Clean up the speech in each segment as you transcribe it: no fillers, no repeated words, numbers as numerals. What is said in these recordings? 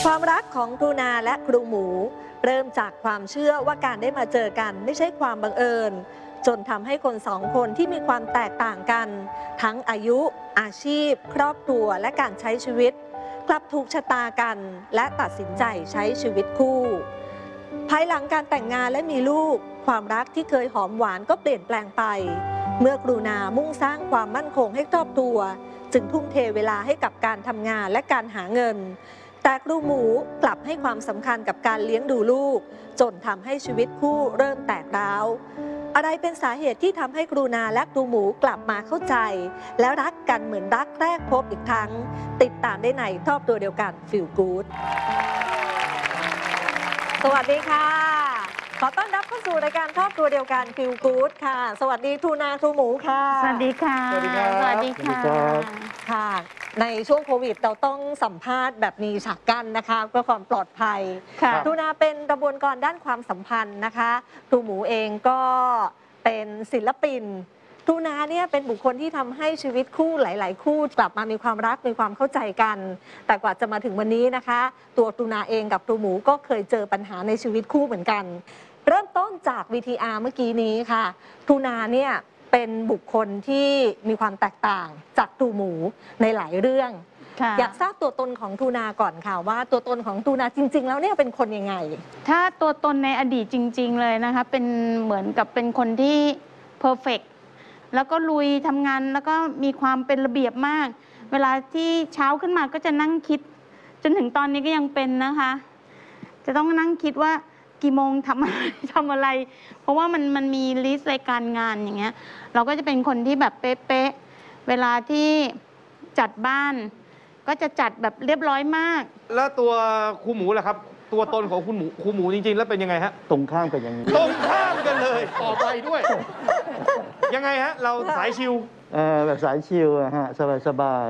ความรักของครูนาและครูหมูเริ่มจากความเชื่อว่าการได้มาเจอกันไม่ใช่ความบังเอิญจนทำให้คนสองคนที่มีความแตกต่างกันทั้งอายุอาชีพครอบครัวและการใช้ชีวิตกลับถูกชะตากันและตัดสินใจใช้ชีวิตคู่ภายหลังการแต่งงานและมีลูกความรักที่เคยหอมหวานก็เปลี่ยนแปลงไปเมื่อครูนามุ่งสร้างความมั่นคงให้ครอบครัวจึงทุ่มเทเวลาให้กับการทำงานและการหาเงินแต่ครูหมูกลับให้ความสำคัญกับการเลี้ยงดูลูกจนทำให้ชีวิตคู่เริ่มแตกร้าวอะไรเป็นสาเหตุที่ทำให้ครูนาและครูหมูกลับมาเข้าใจและรักกันเหมือนรักแรกพบอีกครั้งติดตามได้ในครอบครัวเดียวกัน Feel Good สวัสดีค่ะขอต้อนรับเข้าสู่รายการครอบครัวเดียวกัน Feel Good ค่ะสวัสดีครูนาครูหมูค่ะสวัสดีค่ะสวัสดีครับสวัสดีค่ะค่ะในช่วงโควิดเราต้องสัมภาษณ์แบบมีฉากกั้นนะคะเพื่อความปลอดภัยครูนาเป็นกระบวนการด้านความสัมพันธ์นะคะครูหมูเองก็เป็นศิลปินครูนาเนี่ยเป็นบุคคลที่ทำให้ชีวิตคู่หลายๆคู่กลับมามีความรักมีความเข้าใจกันแต่กว่าจะมาถึงวันนี้นะคะตัวครูนาเองกับครูหมูก็เคยเจอปัญหาในชีวิตคู่เหมือนกันเริ่มต้นจาก VTR เมื่อกี้นี้ค่ะครูนาเนี่ยเป็นบุคคลที่มีความแตกต่างจากครูหมูในหลายเรื่องอยากทราบตัวตนของครูนาก่อนค่ะว่าตัวตนของครูนาจริงๆแล้วเนี่ยเป็นคนยังไงถ้าตัวตนในอดีตจริงๆเลยนะคะเป็นเหมือนกับเป็นคนที่เพอร์เฟกต์แล้วก็ลุยทำงานแล้วก็มีความเป็นระเบียบมากเวลาที่เช้าขึ้นมาก็จะนั่งคิดจนถึงตอนนี้ก็ยังเป็นนะคะจะต้องนั่งคิดว่ากี่โมงทำอะไรเพราะว่ามันมีลิสต์รายการงานอย่างเงี้ยเราก็จะเป็นคนที่แบบเป๊ะๆเวลาที่จัดบ้านก็จะจัดแบบเรียบร้อยมากแล้วตัวครูหมูล่ะครับตัวตนของคุณหมูครูหมูจริงๆแล้วเป็นยังไงฮะตรงข้ามกันอย่างนี้ตรงข้ามกันเลยต่อไปด้วยยังไงฮะเราสายชิลแบบสายชิลฮะสบาย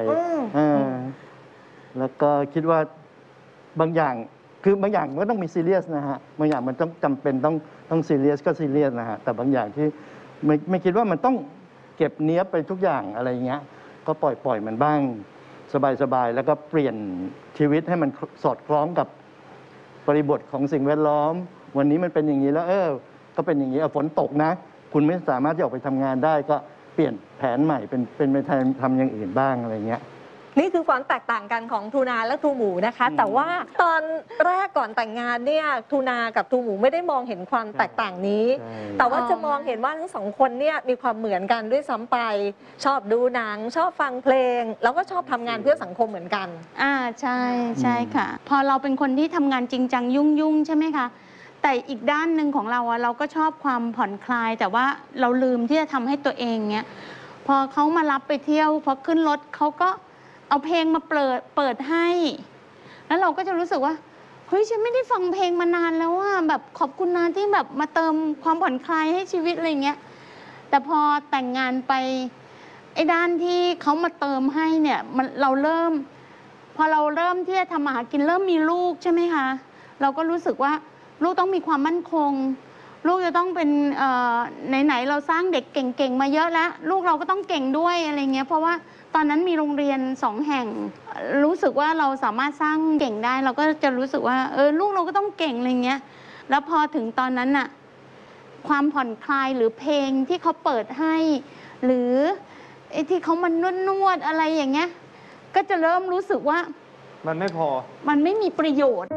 แล้วก็คิดว่าบางอย่างคือบางอย่างก็ต้องมีซีเรียสนะฮะบางอย่างมันต้องจำเป็นต้องซีเรียสก็ซีเรียสนะฮะแต่บางอย่างที่ไม่คิดว่ามันต้องเก็บเนี้ยไปทุกอย่างอะไรเงี้ยก็ปล่อยมันบ้างสบายแล้วก็เปลี่ยนชีวิตให้มันสอดคล้องกับบริบทของสิ่งแวดล้อมวันนี้มันเป็นอย่างนี้แล้วก็เป็นอย่างนี้ฝนตกนะคุณไม่สามารถจะออกไปทำงานได้ก็เปลี่ยนแผนใหม่เป็นไปทำอย่างอื่นบ้างอะไรเงี้ยนี่คือความแตกต่างกันของครูนาและครูหมูนะคะแต่ว่าตอนแรกก่อนแต่งงานเนี่ยครูนากับครูหมูไม่ได้มองเห็นความแตกต่างนี้แต่ว่าจะมองเห็นว่าทั้งสองคนเนี่ยมีความเหมือนกันด้วยซ้ำไปชอบดูหนังชอบฟังเพลงแล้วก็ชอบทำงานเพื่อสังคมเหมือนกันใช่ค่ะพอเราเป็นคนที่ทำงานจริงจังยุ่งใช่ไหมคะแต่อีกด้านหนึ่งของเราเราก็ชอบความผ่อนคลายแต่ว่าเราลืมที่จะทำให้ตัวเองเนี่ยพอเขามารับไปเที่ยวพอขึ้นรถเขาก็เอาเพลงมาเปิดให้แล้วเราก็จะรู้สึกว่าเฮ้ยฉันไม่ได้ฟังเพลงมานานแล้วว่าแบบขอบคุณนะที่แบบมาเติมความผ่อนคลายให้ชีวิตอะไรเงี้ยแต่พอแต่งงานไปไอ้ด้านที่เขามาเติมให้เนี่ยพอเราเริ่มที่จะทำอาหารกินเริ่มมีลูกใช่ไหมคะเราก็รู้สึกว่าลูกต้องมีความมั่นคงลูกจะต้องเป็นไหนเราสร้างเด็กเก่งๆมาเยอะแล้วลูกเราก็ต้องเก่งด้วยอะไรเงี้ยเพราะว่าตอนนั้นมีโรงเรียน2 แห่งรู้สึกว่าเราสามารถสร้างเก่งได้เราก็จะรู้สึกว่าลูกเราก็ต้องเก่งอะไรเงี้ยแล้วพอถึงตอนนั้นน่ะความผ่อนคลายหรือเพลงที่เขาเปิดให้หรือไอ้ที่เขามานวดอะไรอย่างเงี้ยก็จะเริ่มรู้สึกว่ามันไม่พอมันไม่มีประโยชน์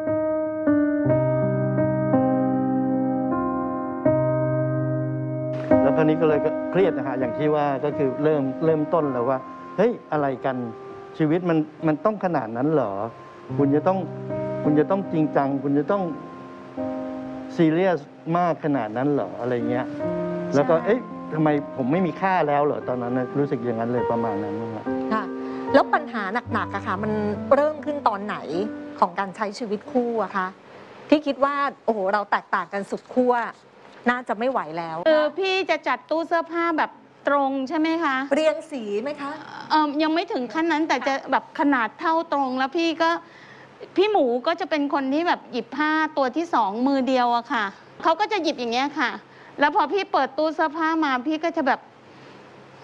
แล้วคราวนี้ก็เลยเครียดนะฮะอย่างที่ว่าก็คือเริ่มต้นแล้วว่าเฮ้ยอะไรกันชีวิตมันต้องขนาดนั้นเหรอคุณจะต้องจริงจังคุณจะต้องซีเรียสมากขนาดนั้นเหรออะไรเงี้ยแล้วก็ทำไมผมไม่มีค่าแล้วเหรอตอนนั้นรู้สึกอย่างนั้นเลยประมาณนั้นนะค่ะแล้วปัญหาหนักๆอะค่ะมันเริ่มขึ้นตอนไหนของการใช้ชีวิตคู่อะคะที่คิดว่าโอ้โหเราแตกต่างกันสุดขั้วน่าจะไม่ไหวแล้วพี่จะจัดตู้เสื้อผ้าแบบตรงใช่ไหมคะเรียงสีไหมคะยังไม่ถึงขั้นนั้นแต่จะแบบขนาดเท่าตรงแล้วพี่หมูก็จะเป็นคนที่แบบหยิบผ้าตัวที่2มือเดียวอะค่ะเขาก็จะหยิบอย่างเงี้ยค่ะแล้วพอพี่เปิดตู้เสื้อผ้ามาพี่ก็จะแบบ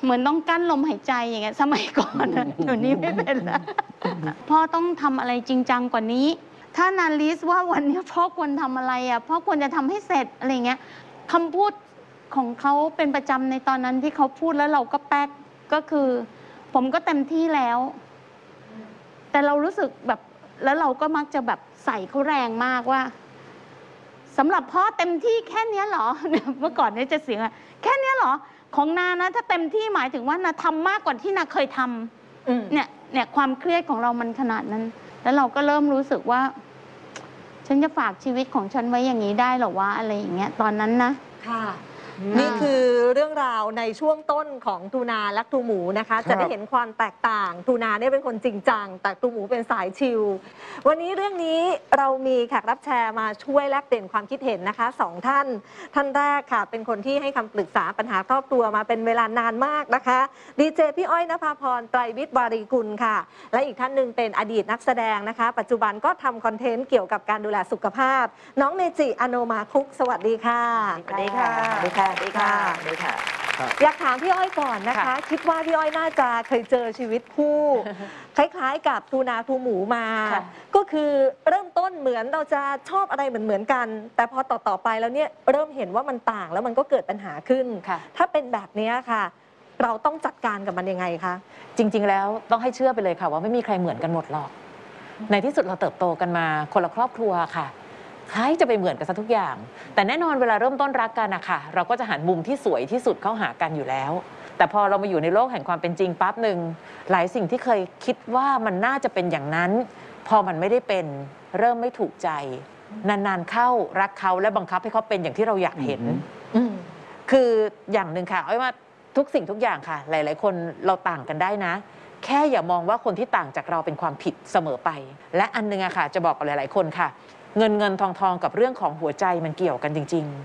เหมือนต้องกั้นลมหายใจอย่างเงี้ยสมัยก่อนนะเดี๋ยวนี้ไม่เป็นแล้วพ่อต้องทำอะไรจริงจังกว่านี้ ถ้านาลิสว่าวันนี้พ่อควรทำอะไรอ่ะพ่อควรจะทำให้เสร็จอะไรเงี้ยคำพูดของเขาเป็นประจำในตอนนั้นที่เขาพูดแล้วเราก็แป๊กก็คือ ผมก็เต็มที่แล้ว แต่เรารู้สึกแบบแล้วเราก็มักจะแบบใส่เขาแรงมากว่าสำหรับพ่อเต็มที่แค่นี้เหรอ เมื่อก่อนเนี่ยจะเสียงอะแค่นี้เหรอของนานะถ้าเต็มที่หมายถึงว่านาทำมากกว่าที่นาเคยทำเนี่ยความเครียดของเรามันขนาดนั้น แล้วเราก็เริ่มรู้สึกว่า ฉันจะฝากชีวิตของฉันไว้อย่างนี้ได้หรอวะอะไรอย่างเงี้ยตอนนั้นนะค่ะนี่คือเรื่องราวในช่วงต้นของตูนาและตูหมูนะคะ จะได้เห็นความแตกต่างตูนาเนี่ยเป็นคนจริงจังแต่ตูหมูเป็นสายชิลวันนี้เรื่องนี้เรามีแขกรับแชร์มาช่วยแลกเปลี่ยนความคิดเห็นนะคะ2 ท่านท่านแรกค่ะเป็นคนที่ให้คำปรึกษาปัญหาครอบครัวมาเป็นเวลานานมากนะคะดีเจพี่อ้อยนภาพรไตรวิทย์วารีกุลค่ะและอีกท่านหนึ่งเป็นอดีตนักแสดงนะคะปัจจุบันก็ทำคอนเทนต์เกี่ยวกับการดูแลสุขภาพน้องเมจิอโนมาคุกสวัสดีค่ะสวัสดีค่ะสวัสดีค่ะสวัสดีค่ะสวัสดีค่ะอยากถามพี่อ้อยก่อนนะคะค่ะคิดว่าพี่อ้อยน่าจะเคยเจอชีวิตคู่ คล้ายๆกับตูนาตูหมูมาค่ะก็คือเริ่มต้นเหมือนเราจะชอบอะไรเหมือนกัน แต่พอต่อไปแล้วเนี่ยเริ่มเห็นว่ามันต่างแล้วมันก็เกิดปัญหาขึ้นค่ะถ้าเป็นแบบนี้ค่ะ เราต้องจัดการกับมันยังไงคะจริง ๆ แล้วต้องให้เชื่อไปเลยค่ะว่าไม่มีใครเหมือนกันหมดหรอก ในที่สุดเราเติบโตกันมาคนละครอบครัวค่ะใครจะไปเหมือนกันซะทุกอย่าง แต่แน่นอนเวลาเริ่มต้นรักกันนะคะเราก็จะหันมุมที่สวยที่สุดเข้าหากันอยู่แล้ว แต่พอเรามาอยู่ในโลกแห่งความเป็นจริงปั๊บหนึ่งหลายสิ่งที่เคยคิดว่ามันน่าจะเป็นอย่างนั้น พอมันไม่ได้เป็นเริ่มไม่ถูกใจ นานๆเข้ารักเขาและบังคับให้เขาเป็นอย่างที่เราอยากเห็น คืออย่างหนึ่งค่ะอ้อยว่าทุกสิ่งทุกอย่างค่ะ หลาย ๆ คนเราต่างกันได้นะ แค่อย่ามองว่าคนที่ต่างจากเราเป็นความผิดเสมอไป และอันนึงอะค่ะจะบอกกับหลาย ๆ คนค่ะ เงินทองกับเรื่องของหัวใจมันเกี่ยวกันจริง ๆ